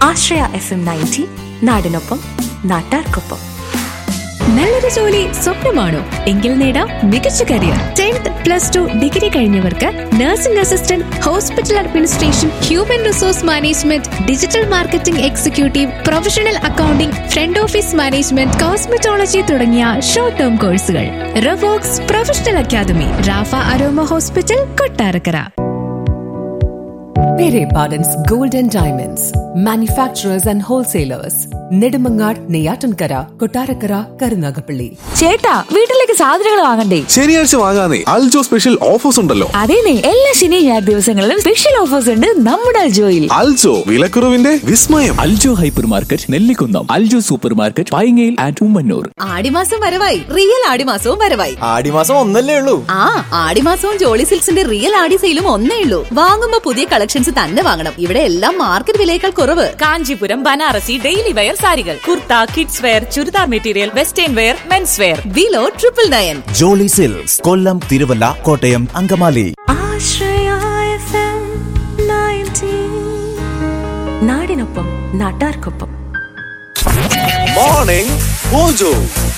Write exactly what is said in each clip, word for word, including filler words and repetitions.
ആശ്രയ F M ninety, നാടിനൊപ്പം നാട്ടാർക്കൊപ്പം. നല്ലൊരു ജോലി സ്വപ്നമാണോ? എങ്കിൽ നേടാം മികച്ച career. Tenth plus two degree കഴിഞ്ഞവർക്ക് nursing assistant, hospital administration, human resource management, digital marketing executive, professional accounting, front office management, cosmetology തുടങ്ങിയ ഷോർട്ട് ടേം കോഴ്സുകൾ. റവോക്സ് professional academy, Rafah aroma hospital, Kottarakkara. Pere Pardon's Gold and Diamonds, manufacturers and wholesalers. Nedumangad, Neyyattinkara, Kottarakkara, Karunagappally. ചേട്ടാ, വീട്ടിലേക്ക് സാധനങ്ങൾ വാങ്ങണ്ടേ? ശനിയാഴ്ച വാങ്ങാനേ, Aljo special offers ഉണ്ടല്ലോ. അതേനെ, എല്ലാ ശനി ഞായർ ദിവസങ്ങളിലും സ്പെഷ്യൽ ഓഫേഴ്സ് ഉണ്ട് നമ്മുടെ അൽജോയിൽ. അൽജോ, വിലക്കുറവിന്റെ വിസ്മയം. Aljo hyper market, Nellikunnam. Aljo super market, പൈങ്ങയിൽ and Ummannoor. ആടിമാസം വരവായി, റിയൽ ആടിമാസവും വരവായി. ആടിമാസം ഒന്നല്ലേ ഉള്ളൂ. ആ, ആടിമാസവും ജോളി സിൽക്സിന്റെ റിയൽ ആടി സെയിലും ഒന്നേ ഉള്ളൂ. വാങ്ങുമ്പോ പുതിയ കളക്ഷൻസ് തന്നെ വാങ്ങണം. ഇവിടെ എല്ലാം മാർക്കറ്റ് വിലയേക്കാൾ കുറവ്. കാഞ്ചീപുരം, ബനാറസി, ഡെയിലി വെയർ സാരികൾ, kurta, kids wear, churidar material, western wear, men's wear. Below triple nine. Jolly silks, കൊല്ലം, തിരുവല്ല, കോട്ടയം, അങ്കമാലി. ആശ്രയ എഫ് എം നയൻറ്റി, നാടിനൊപ്പം നാട്ടാർക്കൊപ്പം. Morning mojo.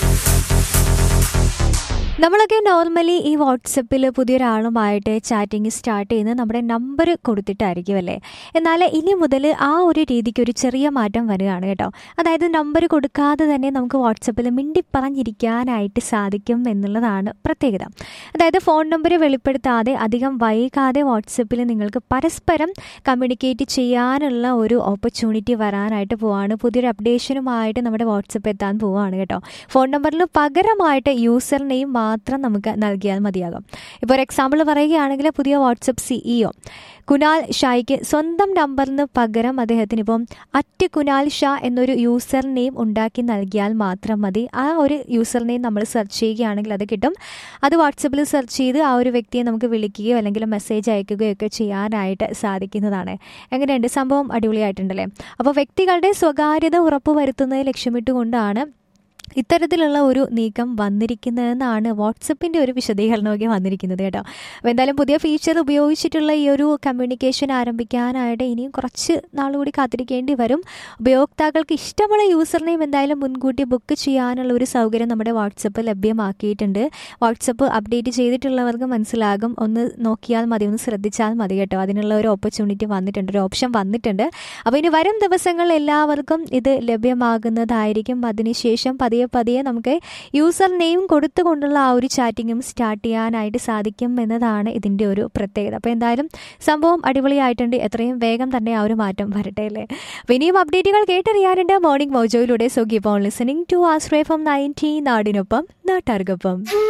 നമ്മളൊക്കെ നോർമലി ഈ വാട്സപ്പിൽ പുതിയൊരാളുമായിട്ട് ചാറ്റിങ് സ്റ്റാർട്ട് ചെയ്യുന്നത് നമ്മുടെ നമ്പർ കൊടുത്തിട്ടായിരിക്കും അല്ലേ? എന്നാൽ ഇനി മുതൽ ആ ഒരു രീതിക്ക് ഒരു ചെറിയ മാറ്റം വരികയാണ് കേട്ടോ. അതായത് നമ്പർ കൊടുക്കാതെ തന്നെ നമുക്ക് വാട്സപ്പിൽ മിണ്ടി പറഞ്ഞിരിക്കാനായിട്ട് സാധിക്കും എന്നുള്ളതാണ് പ്രത്യേകത. അതായത് ഫോൺ നമ്പർ വെളിപ്പെടുത്താതെ അധികം വൈകാതെ വാട്സപ്പിൽ നിങ്ങൾക്ക് പരസ്പരം കമ്മ്യൂണിക്കേറ്റ് ചെയ്യാനുള്ള ഒരു ഓപ്പർച്യൂണിറ്റി വരാനായിട്ട് പോവാണ്. പുതിയൊരു അപ്ഡേഷനുമായിട്ട് നമ്മുടെ വാട്സപ്പ് എത്താൻ പോവുകയാണ് കേട്ടോ. ഫോൺ നമ്പറിന് പകരമായിട്ട് യൂസർ നെയിം മാത്രം നമുക്ക് നൽകിയാൽ മതിയാകും. ഇപ്പോൾ ഒരു എക്സാമ്പിൾ പറയുകയാണെങ്കിൽ, പുതിയ വാട്സപ്പ് സിഇഒ കുനാൽ ഷായ്ക്ക് സ്വന്തം നമ്പറിന് പകരം അദ്ദേഹത്തിന് ഇപ്പം അറ്റ് കുനാൽ ഷാ എന്നൊരു യൂസർ നെയിം ഉണ്ടാക്കി നൽകിയാൽ മാത്രം മതി. ആ ഒരു യൂസർ നെയിം നമ്മൾ സെർച്ച് ചെയ്യുകയാണെങ്കിൽ അത് കിട്ടും. അത് വാട്സപ്പിൽ സെർച്ച് ചെയ്ത് ആ ഒരു വ്യക്തിയെ നമുക്ക് വിളിക്കുകയോ അല്ലെങ്കിൽ മെസ്സേജ് അയക്കുകയോ ഒക്കെ ചെയ്യാനായിട്ട് സാധിക്കുന്നതാണ്. എങ്ങനെയുണ്ട് സംഭവം? അടിപൊളിയായിട്ടുണ്ടല്ലേ? അപ്പോൾ വ്യക്തികളുടെ സ്വകാര്യത ഉറപ്പുവരുത്തുന്നത് ലക്ഷ്യമിട്ടുകൊണ്ടാണ് ഇത്തരത്തിലുള്ള ഒരു നീക്കം വന്നിരിക്കുന്നതെന്നാണ് വാട്സപ്പിൻ്റെ ഒരു വിശദീകരണമൊക്കെ വന്നിരിക്കുന്നത് കേട്ടോ. അപ്പോൾ എന്തായാലും പുതിയ ഫീച്ചർ ഉപയോഗിച്ചിട്ടുള്ള ഈ ഒരു കമ്മ്യൂണിക്കേഷൻ ആരംഭിക്കാനായിട്ട് ഇനിയും കുറച്ച് നാളുകൂടി കാത്തിരിക്കേണ്ടി വരും. ഉപയോക്താക്കൾക്ക് ഇഷ്ടമുള്ള യൂസർ നെയിം എന്തായാലും മുൻകൂട്ടി ബുക്ക് ചെയ്യാനുള്ള ഒരു സൗകര്യം നമ്മുടെ വാട്സപ്പ് ലഭ്യമാക്കിയിട്ടുണ്ട്. വാട്സപ്പ് അപ്ഡേറ്റ് ചെയ്തിട്ടുള്ളവർക്ക് മനസ്സിലാകും. ഒന്ന് നോക്കിയാൽ മതി, ഒന്ന് ശ്രദ്ധിച്ചാൽ മതി കേട്ടോ. അതിനുള്ള ഒരു ഓപ്പർച്യൂണിറ്റി വന്നിട്ടുണ്ട്, ഒരു ഓപ്ഷൻ വന്നിട്ടുണ്ട്. അപ്പോൾ ഇനി വരും ദിവസങ്ങളിൽ എല്ലാവർക്കും ഇത് ലഭ്യമാകുന്നതായിരിക്കും. അതിനുശേഷം പതിയെ പതിയെ നമുക്ക് യൂസർ നെയിം കൊടുത്തുകൊണ്ടുള്ള ആ ഒരു ചാറ്റിങ്ങും സ്റ്റാർട്ട് ചെയ്യാനായിട്ട് സാധിക്കും എന്നതാണ് ഇതിൻ്റെ ഒരു പ്രത്യേകത. അപ്പോൾ എന്തായാലും സംഭവം അടിപൊളിയായിട്ടുണ്ട്. എത്രയും വേഗം തന്നെ ആ ഒരു മാറ്റം വരട്ടെ അല്ലേ? അപ്പോൾ ഇനിയും അപ്ഡേറ്റുകൾ കേട്ടറിയാനുണ്ട് morning മോജോയിലൂടെ. So keep on listening to Ashraya F M ninety, നാടിനൊപ്പം നാട്ടാർക്കൊപ്പം.